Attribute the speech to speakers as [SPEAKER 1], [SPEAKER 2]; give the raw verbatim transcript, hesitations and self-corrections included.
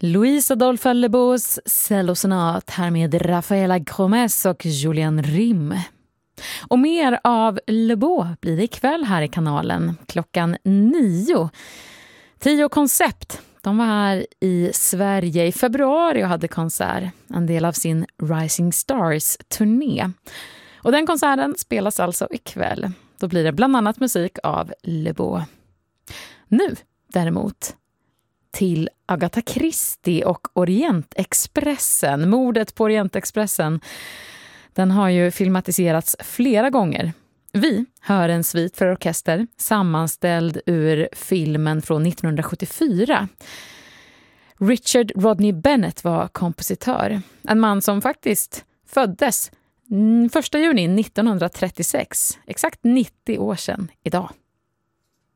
[SPEAKER 1] Louise Adolphe Lebeaus cellosonat här med Rafaela Gromes och Julian Rim. Och mer av Lebeau blir det ikväll här i kanalen klockan nio. Tio koncept. De var här i Sverige i februari och hade konsert. En del av sin Rising Stars-turné. Och den konserten spelas alltså ikväll. Då blir det bland annat musik av Lebeau. Nu däremot till Agatha Christie och Orientexpressen. Mordet på Orientexpressen. Den har ju filmatiserats flera gånger. Vi hör en svit för orkester sammanställd ur filmen från nittonhundrasjuttiofyra. Richard Rodney Bennett var kompositör. En man som faktiskt föddes första juni nittonhundratrettiosex. Exakt nittio år sedan idag.